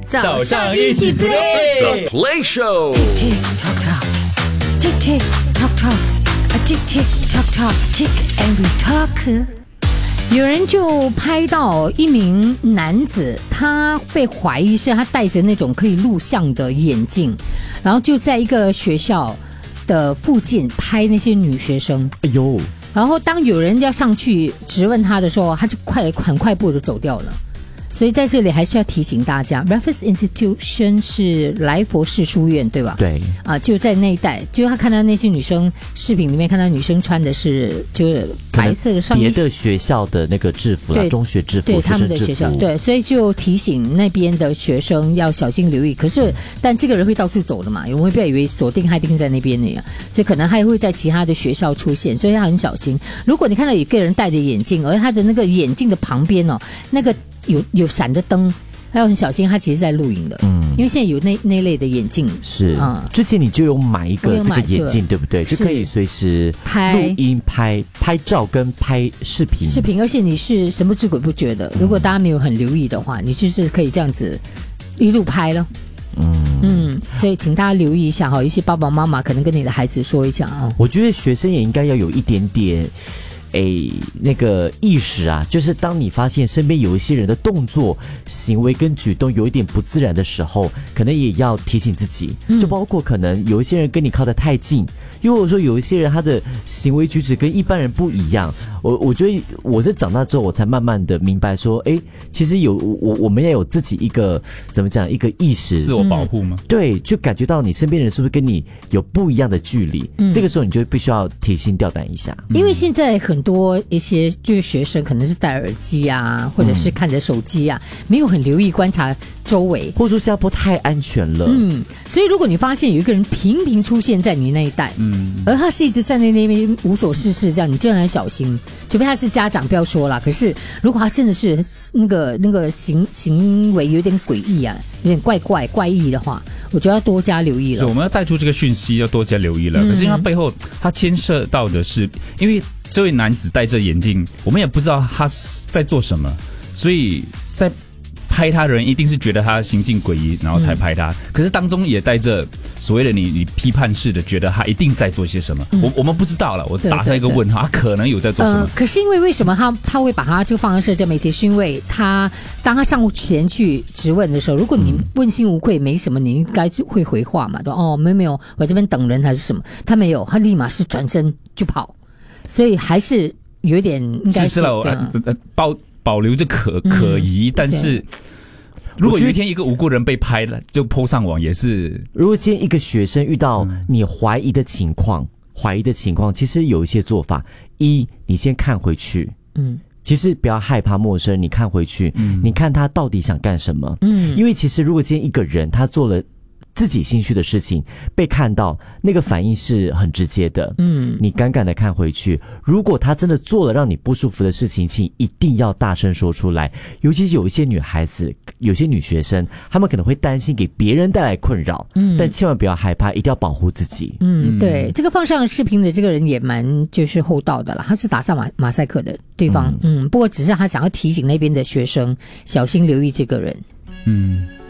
早上一起 play The Play Show。 Tick tock tock, tick tick tock tock, a tick tick tock tock, tick and we talk。有人就拍到一名男子，他被怀疑是他戴着那种可以录像的眼镜，然后就在一个学校的附近拍那些女学生。 哎呦， 然后当有人要上去质问他的时候，他就很快步的走掉了。所以在这里还是要提醒大家 Raffles Institution 是来佛士书院对吧？ 对啊，就在那一带，就他看到那些女生视频里面看到女生穿的是就是白色的上衣， 别的学校的那个制服啦，中学制服， 对他们的学校，对，所以就提醒那边的学生要小心留意。可是，但这个人会到处走的嘛，我们不要以为锁定他一定在那边那样，所以可能还会在其他的学校出现，所以要很小心。如果你看到有个人戴着眼镜，而他的那个眼镜的旁边哦，那个有闪着灯，还要很小心，他其实在录影的。因为现在有那类的眼镜是，之前你就有买一个这个眼镜，对不对？就可以随时录音、拍照跟拍视频， 而且你是神不知鬼不觉的。如果大家没有很留意的话，你就是可以这样子一路拍了。所以请大家留意一下哈，有些爸爸妈妈可能跟你的孩子说一下啊。 我觉得学生也应该要有一点点。那个意识啊，就是当你发现身边有一些人的动作、行为跟举动有一点不自然的时候，可能也要提醒自己。就包括可能有一些人跟你靠得太近，又或者说有一些人他的行为举止跟一般人不一样。我觉得我是长大之后我才慢慢的明白说，其实我们要有自己一个怎么讲一个意识， 自我保护吗？ 对，就感觉到你身边人是不是跟你有不一样的距离，这个时候你就必须要提心吊胆一下。 因为现在很多一些就是学生可能是戴耳机啊，或者是看着手机啊，没有很留意观察周围， 或者说新加坡太安全了。 所以如果你发现有一个人频频出现在你那一带，而他是一直站在那边无所事事这样，你就很小心。除非他是家长，不要说啦。可是如果他真的是那个行为有点诡异啊，有点怪异的话，我觉得要多加留意了。 所以我们要带出这个讯息，要多加留意了。可是因为他背后他牵涉到的是，因为这位男子戴着眼镜，我们也不知道他在做什么，所以在拍他的人一定是觉得他行径诡异，然后才拍他。可是当中也带着所谓的你批判式的，觉得他一定在做些什么。我们不知道了，我打上一个问号，他可能有在做什么。 可是因为什么他会把他就放在社交媒体，是因为当他上前去质问的时候，如果你问心无愧，没什么，你应该会回话嘛，说没有，我这边等人还是什么？他没有，他立马是转身就跑，所以还是有一点应该是保留着可疑，但是如果有一天一个无辜人被拍了，就 po 上网也是。 如果今天一个学生遇到你怀疑的情况，其实有一些做法。一，你先看回去，其实不要害怕陌生人，你看回去，你看他到底想干什么。因为其实如果今天一个人他做了自己心虚的事情被看到，那个反应是很直接的。你敢敢的看回去，如果他真的做了让你不舒服的事情，请一定要大声说出来。尤其是有一些女孩子，有些女学生，她们可能会担心给别人带来困扰，但千万不要害怕，一定要保护自己。 对，这个放上视频的这个人也蛮就是厚道的啦，他是打上马赛克的对方。不过只是他想要提醒那边的学生小心留意这个人。